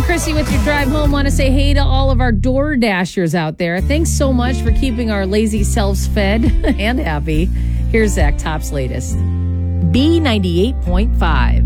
Chrissy with your drive home. Want to say hey to all of our Door Dashers out there. Thanks so much for keeping our lazy selves fed and happy. Here's Zach Top's latest. B98.5.